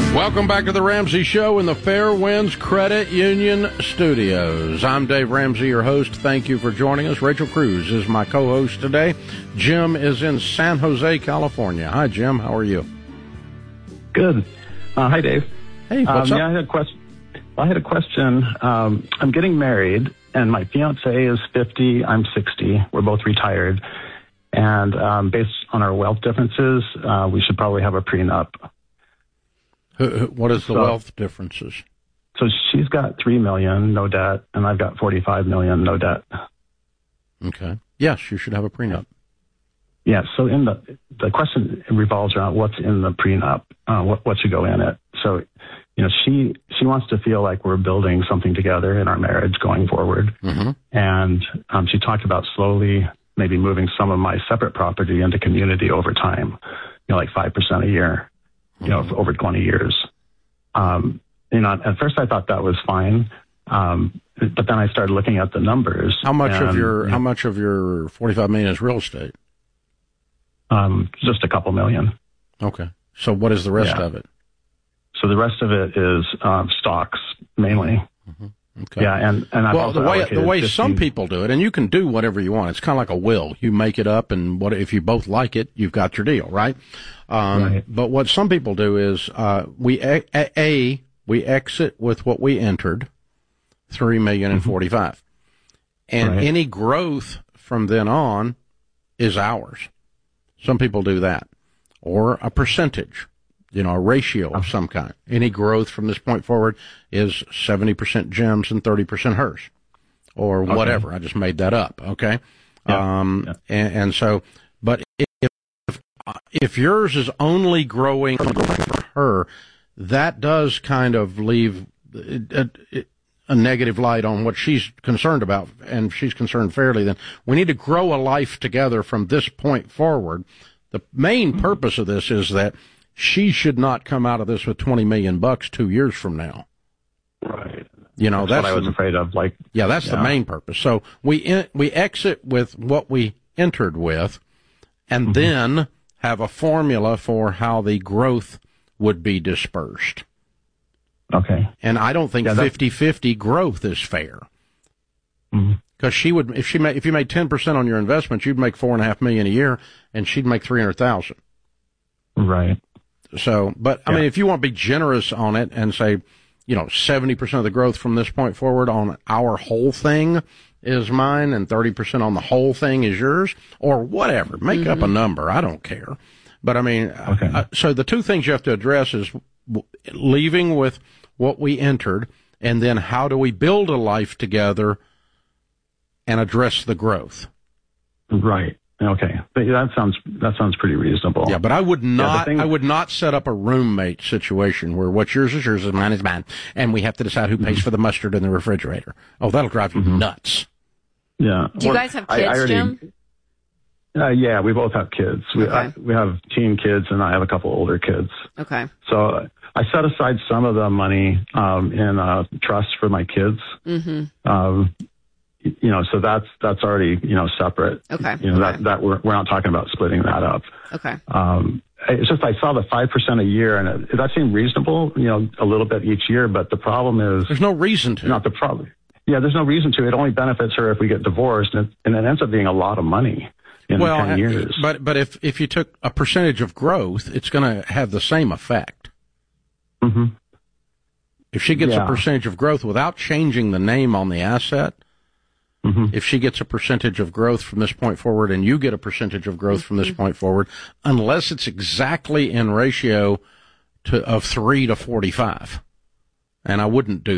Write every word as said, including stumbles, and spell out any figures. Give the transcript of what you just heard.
Welcome back to the Ramsey Show in the Fairwinds Credit Union Studios. I'm Dave Ramsey, your host. Thank you for joining us. Rachel Cruz is my co-host today. Jim is in San Jose, California. Hi, Jim. How are you? Good. Uh, hi, Dave. Hey, what's um, up? Yeah, I had a question. I had a question. Um, I'm getting married, and my fiance is fifty. I'm sixty. We're both retired. And um, based on our wealth differences, uh, we should probably have a prenup. What is the so, wealth differences? So she's got three million, no debt, and I've got forty-five million, no debt. Okay. Yes, you should have a prenup. Yeah. So in the the question revolves around what's in the prenup, uh, what what should go in it. So, you know, she she wants to feel like we're building something together in our marriage going forward, mm-hmm. and um, she talked about slowly maybe moving some of my separate property into community over time, you know, like five percent a year. You know, for over twenty years. Um, you know, at first I thought that was fine, um, but then I started looking at the numbers. How much and, of your you know, How much of your forty-five million is real estate? Um, just a couple million. Okay. So what is the rest yeah. of it? So the rest of it is um, stocks mainly. Mm-hmm. Okay. Yeah, and and I've well, also the way the way fifteen some people do it, and you can do whatever you want. It's kind of like a will. You make it up, and what if you both like it, you've got your deal, right? Um, right. But what some people do is uh, we a, a we exit with what we entered, three million and forty five, and right. any growth from then on is ours. Some people do that, or a percentage. You know, a ratio of some kind. Any growth from this point forward is seventy percent Jim's and thirty percent hers, or okay. whatever. I just made that up, okay? Yeah. Um, yeah. And, and so, but if, if if yours is only growing for her, that does kind of leave a, a negative light on what she's concerned about, and if she's concerned fairly, then we need to grow a life together from this point forward. The main mm-hmm. purpose of this is that she should not come out of this with twenty million bucks two years from now. Right. You know, that's, that's what I was the, afraid of. Like, yeah, that's yeah. the main purpose. So we in, we exit with what we entered with, and mm-hmm. then have a formula for how the growth would be dispersed. Okay. And I don't think fifty-fifty yeah, growth is fair. Because mm-hmm. she would, if she made, if you made ten percent on your investment, you'd make four and a half million a year, and she'd make three hundred thousand. Right. So, but I yeah. mean, if you want to be generous on it and say, you know, seventy percent of the growth from this point forward on our whole thing is mine and thirty percent on the whole thing is yours, or whatever, make mm-hmm. up a number. I don't care. But I mean, okay. uh, so the two things you have to address is w- leaving with what we entered, and then how do we build a life together and address the growth? Right. Okay, but that sounds that sounds pretty reasonable. Yeah, but I would not yeah, thing, I would not set up a roommate situation where what's yours is yours and mine is mine, and we have to decide who pays mm-hmm. for the mustard in the refrigerator. Oh, that'll drive you mm-hmm. nuts. Yeah. Do you well, guys have kids, I, I already, Jim? Uh, yeah, we both have kids. We okay. I, we have teen kids, and I have a couple older kids. Okay. So I set aside some of the money um, in a trust for my kids. Mm-hmm. Um, You know, so that's that's already you know separate. Okay. You know okay. that that we're we're not talking about splitting that up. Okay. Um, it's just I saw the five percent a year, and it, that seemed reasonable. You know, a little bit each year, but the problem is there's no reason to. Not the problem. Yeah, there's no reason to. It only benefits her if we get divorced, and it, and it ends up being a lot of money in well, ten years. But but if if you took a percentage of growth, it's going to have the same effect. Mm-hmm. If she gets yeah. a percentage of growth without changing the name on the asset. Mm-hmm. If she gets a percentage of growth from this point forward and you get a percentage of growth from this point forward, unless it's exactly in ratio to of three to forty-five. And I wouldn't do